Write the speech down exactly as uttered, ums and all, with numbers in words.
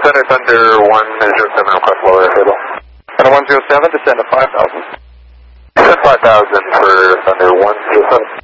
Center Thunder one zero seven, request lower table. Thunder one zero seven, descend to five thousand. five thousand for Thunder one zero seven.